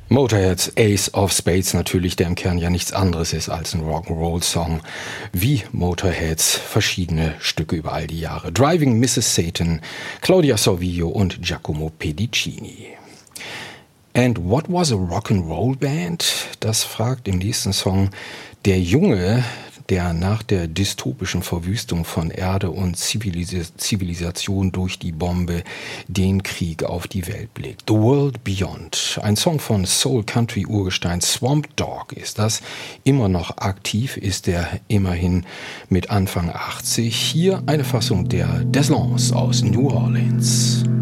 Motorheads Ace of Spades natürlich, der im Kern ja nichts anderes ist als ein Rock'n'Roll-Song, wie Motorheads verschiedene Stücke über all die Jahre. Driving Mrs. Satan, Claudia Sorvillo und Giacomo Pedicini. And what was a Rock'n'Roll Band? Das fragt im nächsten Song der Junge, der nach der dystopischen Verwüstung von Erde und Zivilisation durch die Bombe den Krieg auf die Welt blickt. The World Beyond, ein Song von Soul-Country-Urgestein Swamp Dogg ist das. Immer noch aktiv ist er immerhin mit Anfang 80. Hier eine Fassung der Deslance aus New Orleans.